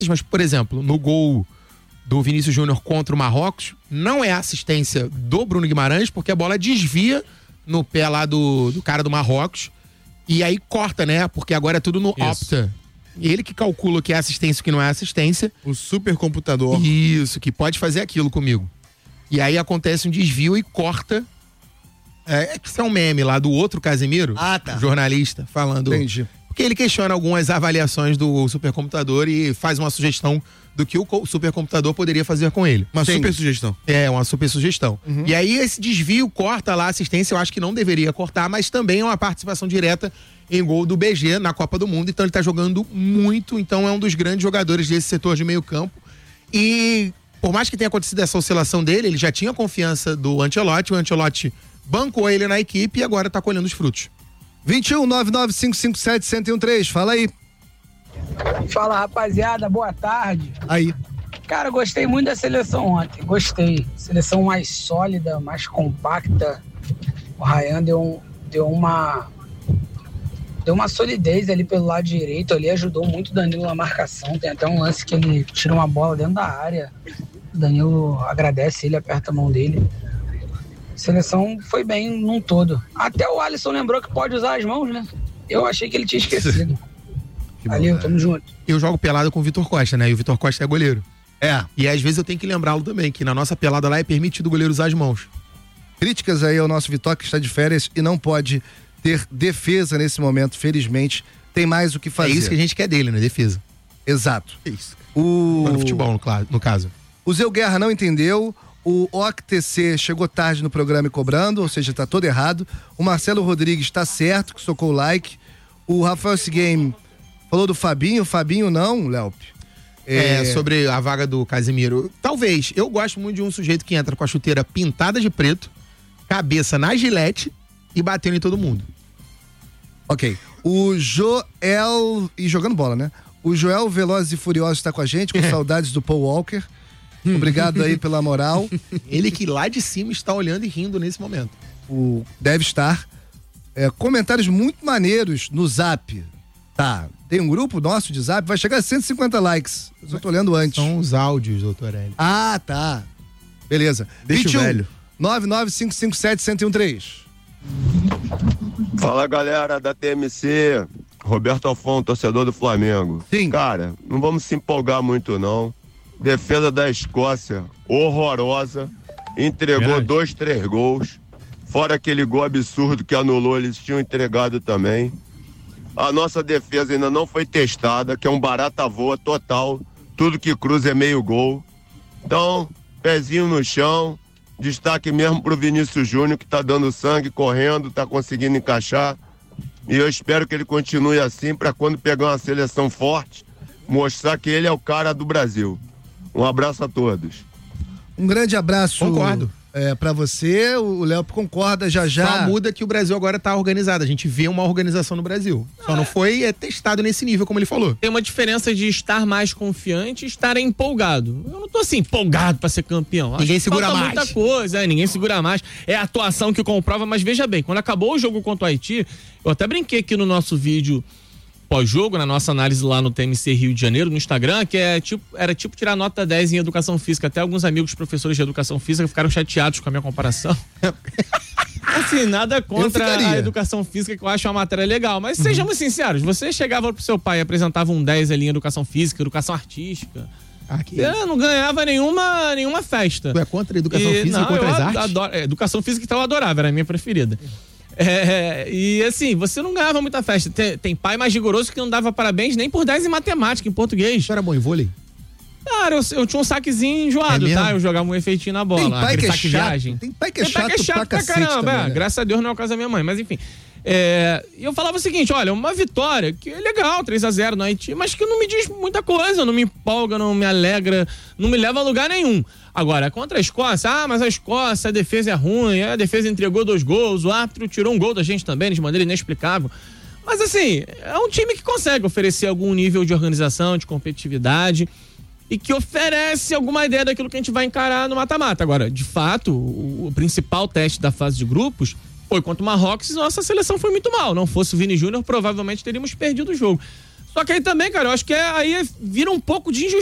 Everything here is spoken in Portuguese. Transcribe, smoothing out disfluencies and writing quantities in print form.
Mas, por exemplo, no gol do Vinícius Júnior contra o Marrocos, não é assistência do Bruno Guimarães, porque a bola desvia no pé lá do cara do Marrocos, e aí corta, né? Porque agora é tudo no Opta. Ele que calcula o que é assistência e o que não é assistência. O supercomputador. Isso, que pode fazer aquilo comigo. E aí acontece um desvio e corta. É que isso é um meme lá do outro Casemiro, jornalista, falando. Entendi. Porque ele questiona algumas avaliações do supercomputador e faz uma sugestão do que o supercomputador poderia fazer com ele. Uma super sugestão. É, uma super sugestão. E aí esse desvio corta lá a assistência, eu acho que não deveria cortar, mas também é uma participação direta em gol do BG na Copa do Mundo, então ele tá jogando muito, então é um dos grandes jogadores desse setor de meio campo. E por mais que tenha acontecido essa oscilação dele, ele já tinha confiança do Ancelotti, o Ancelotti bancou ele na equipe e agora tá colhendo os frutos. 21-99557-1013, fala aí. Fala, rapaziada, boa tarde. Aí. Cara, gostei muito da seleção ontem, gostei. Seleção mais sólida, mais compacta. O Ryan deu uma solidez ali pelo lado direito, ali ajudou muito o Danilo na marcação. Tem até um lance que ele tira uma bola dentro da área. O Danilo agradece ele, aperta a mão dele. A seleção foi bem num todo. Até o Alisson lembrou que pode usar as mãos, né? Eu achei que ele tinha esquecido. Valeu, tamo junto. Eu jogo pelada com o Vitor Costa, né? E o Vitor Costa é goleiro. É. E às vezes eu tenho que lembrá-lo também, que na nossa pelada lá é permitido o goleiro usar as mãos. Críticas aí ao nosso Vitor, que está de férias e não pode ter defesa nesse momento, felizmente. Tem mais o que fazer. É isso que a gente quer dele, né? Defesa. Exato. É isso. No futebol, no caso. O Zé Guerra não entendeu. O OCTC chegou tarde no programa e cobrando, ou seja, tá todo errado. O Marcelo Rodrigues tá certo, que socou o like. O Rafael Sigame falou do Fabinho. Fabinho não, Léo. Sobre a vaga do Casemiro. Talvez. Eu gosto muito de um sujeito que entra com a chuteira pintada de preto, cabeça na gilete e batendo em todo mundo. Ok. O Joel... E jogando bola, né? O Joel Velozes e Furiosos está com a gente, com saudades do Paul Walker. Obrigado aí pela moral. Ele que lá de cima está olhando e rindo nesse momento. Deve estar. Comentários muito maneiros no Zap. Tá. Tem um grupo nosso de Zap, vai chegar a 150 likes. Eu só tô olhando antes. São os áudios, doutor Hélio. Ah, tá. Beleza. Deixa 21 o velho. 99557-1013. Fala, galera da TMC. Roberto Alfon, torcedor do Flamengo. Sim. Cara, não vamos se empolgar muito, não. Defesa da Escócia, horrorosa. Entregou 2-3 gols. Fora aquele gol absurdo que anulou, eles tinham entregado também. A nossa defesa ainda não foi testada, que é um barata voa total. Tudo que cruza é meio gol. Então, pezinho no chão. Destaque mesmo pro Vinícius Júnior, que tá dando sangue, correndo, tá conseguindo encaixar. E eu espero que ele continue assim para quando pegar uma seleção forte, mostrar que ele é o cara do Brasil. Um abraço a todos. Um grande abraço. Concordo. Pra você, o Léo concorda já. Só muda que o Brasil agora tá organizado. A gente vê uma organização no Brasil. Só não foi testado nesse nível, como ele falou. Tem uma diferença de estar mais confiante e estar empolgado. Eu não tô assim, empolgado pra ser campeão. Ninguém segura mais. Muita coisa, ninguém segura mais. É a atuação que comprova, mas veja bem, quando acabou o jogo contra o Haiti, eu até brinquei aqui no nosso vídeo pós-jogo, na nossa análise lá no TMC Rio de Janeiro, no Instagram, que era tipo tirar nota 10 em educação física. Até alguns amigos professores de educação física ficaram chateados com a minha comparação. Assim, nada contra a educação física, que eu acho uma matéria legal. Mas sejamos sinceros, você chegava pro seu pai e apresentava um 10 ali em educação física, educação artística. Eu não ganhava nenhuma festa. Tu é contra a educação física e contra as artes? Adoro, educação física então eu adorava, era a minha preferida. E assim, você não ganhava muita festa. Tem pai mais rigoroso que não dava parabéns nem por 10 em matemática, em português. Você era bom em vôlei? Cara, eu tinha um saquezinho enjoado, tá? Eu jogava um efeitinho na bola. Tem pai que é saque chato. viagem. Tem pai que é chato pra caramba. também, né? Graças a Deus não é o caso da minha mãe, mas enfim. E eu falava o seguinte, olha, uma vitória que é legal, 3-0 no Haiti, mas que não me diz muita coisa, não me empolga, não me alegra, não me leva a lugar nenhum. Agora, contra a Escócia, mas a Escócia, a defesa é ruim, a defesa entregou 2 gols, o árbitro tirou um gol da gente também, de maneira inexplicável. Mas assim, é um time que consegue oferecer algum nível de organização, de competitividade e que oferece alguma ideia daquilo que a gente vai encarar no mata-mata. Agora, de fato, o principal teste da fase de grupos foi contra o Marrocos e nossa seleção foi muito mal. Não fosse o Vini Júnior, provavelmente teríamos perdido o jogo. Só que aí também, cara, eu acho que aí vira um pouco de injustiça.